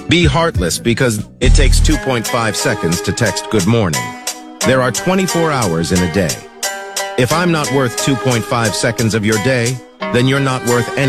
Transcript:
Be heartless because it takes 2.5 seconds to text good morning. There are 24 hours in a day. If I'm not worth 2.5 seconds of your day, then you're not worth any